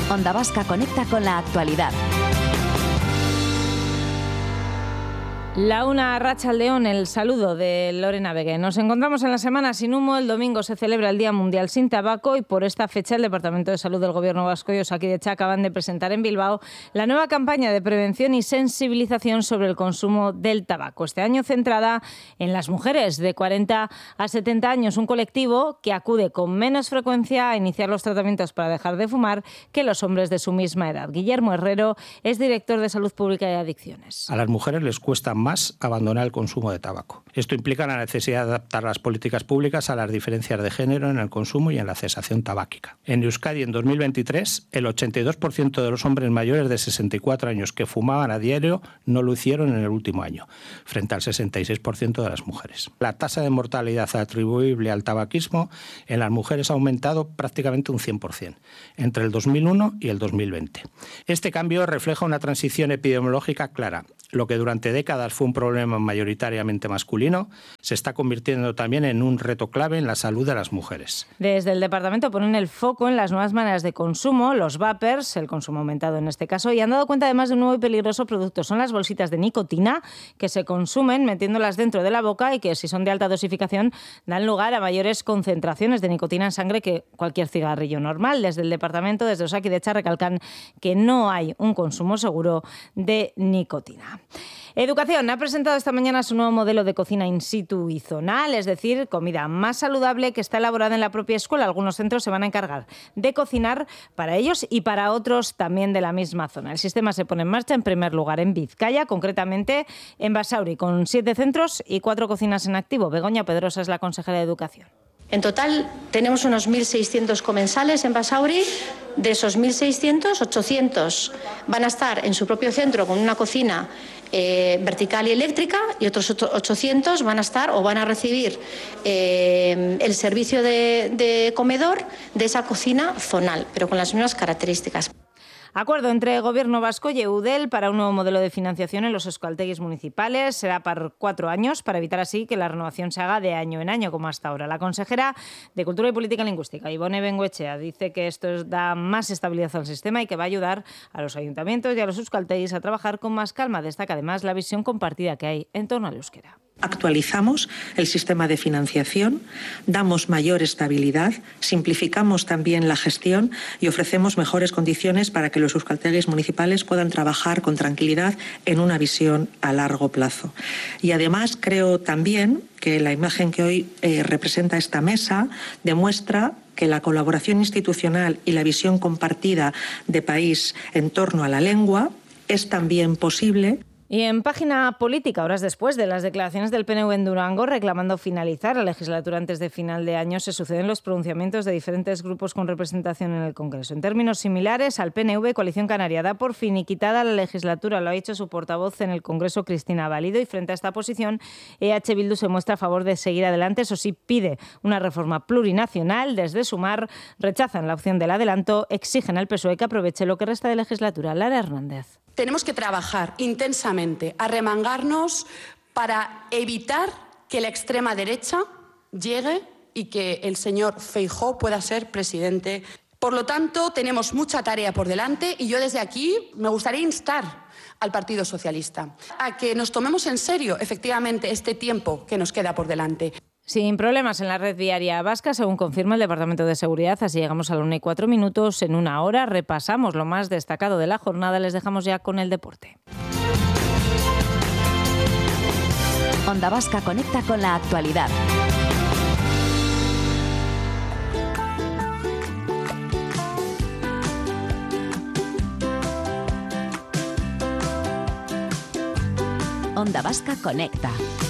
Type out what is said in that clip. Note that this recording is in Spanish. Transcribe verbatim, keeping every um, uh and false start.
Onda Vasca conecta con la actualidad. La una, Arratsaldeon, el saludo de Lorena Begue. Nos encontramos en la semana sin humo. El domingo se celebra el Día Mundial sin Tabaco y por esta fecha el Departamento de Salud del Gobierno Vasco y Osakidetza acaban de presentar en Bilbao la nueva campaña de prevención y sensibilización sobre el consumo del tabaco. Este año centrada en las mujeres de cuarenta a setenta años, un colectivo que acude con menos frecuencia a iniciar los tratamientos para dejar de fumar que los hombres de su misma edad. Guillermo Herrero es director de Salud Pública y Adicciones. A las mujeres les cuesta más más abandonar el consumo de tabaco. Esto implica la necesidad de adaptar las políticas públicas a las diferencias de género en el consumo y en la cesación tabáquica. En Euskadi, en dos mil veintitrés, el ochenta y dos por ciento de los hombres mayores de sesenta y cuatro años que fumaban a diario no lo hicieron en el último año, frente al sesenta y seis por ciento de las mujeres. La tasa de mortalidad atribuible al tabaquismo en las mujeres ha aumentado prácticamente un cien por ciento entre el dos mil uno y el dos mil veinte. Este cambio refleja una transición epidemiológica clara. Lo que durante décadas fue un problema mayoritariamente masculino, se está convirtiendo también en un reto clave en la salud de las mujeres. Desde el departamento ponen el foco en las nuevas maneras de consumo, los vapers, el consumo aumentado en este caso, y han dado cuenta además de un nuevo y peligroso producto. Son las bolsitas de nicotina que se consumen metiéndolas dentro de la boca y que, si son de alta dosificación, dan lugar a mayores concentraciones de nicotina en sangre que cualquier cigarrillo normal. Desde el departamento, desde Osakidetza, recalcan que no hay un consumo seguro de nicotina. Educación ha presentado esta mañana su nuevo modelo de cocina in situ y zonal, es decir, comida más saludable que está elaborada en la propia escuela. Algunos centros se van a encargar de cocinar para ellos y para otros también de la misma zona. El sistema se pone en marcha en primer lugar en Vizcaya, concretamente en Basauri, con siete centros y cuatro cocinas en activo. Begoña Pedrosa es la consejera de Educación. En total tenemos unos mil seiscientos comensales en Basauri. De esos mil seiscientos, ochocientos van a estar en su propio centro con una cocina eh, vertical y eléctrica, y otros ochocientos van a estar o van a recibir eh, el servicio de, de comedor de esa cocina zonal, pero con las mismas características. Acuerdo entre Gobierno Vasco y Eudel para un nuevo modelo de financiación en los euskalteguis municipales. Será por cuatro años para evitar así que la renovación se haga de año en año como hasta ahora. La consejera de Cultura y Política Lingüística, Ibone Bengoechea, dice que esto da más estabilidad al sistema y que va a ayudar a los ayuntamientos y a los euskalteguis a trabajar con más calma. Destaca además la visión compartida que hay en torno al euskera. Actualizamos el sistema de financiación, damos mayor estabilidad, simplificamos también la gestión y ofrecemos mejores condiciones para que los euskalteguis municipales puedan trabajar con tranquilidad en una visión a largo plazo. Y además creo también que la imagen que hoy eh, representa esta mesa demuestra que la colaboración institucional y la visión compartida de país en torno a la lengua es también posible. Y en página política, horas después de las declaraciones del P N V en Durango reclamando finalizar la legislatura antes de final de año, se suceden los pronunciamientos de diferentes grupos con representación en el Congreso. En términos similares al P N V, Coalición Canaria da por finiquitada la legislatura, lo ha dicho su portavoz en el Congreso, Cristina Valido, y frente a esta posición, E H Bildu se muestra a favor de seguir adelante. Eso sí, pide una reforma plurinacional. Desde Sumar rechazan la opción del adelanto, exigen al P S O E que aproveche lo que resta de legislatura. Lara Hernández. Tenemos que trabajar intensamente, arremangarnos para evitar que la extrema derecha llegue y que el señor Feijóo pueda ser presidente. Por lo tanto, tenemos mucha tarea por delante y yo desde aquí me gustaría instar al Partido Socialista a que nos tomemos en serio efectivamente este tiempo que nos queda por delante. Sin problemas en la red viaria vasca, según confirma el Departamento de Seguridad. Así llegamos a la una y cuatro minutos. En una hora repasamos lo más destacado de la jornada. Les dejamos ya con el deporte. Onda Vasca conecta con la actualidad. Onda Vasca conecta.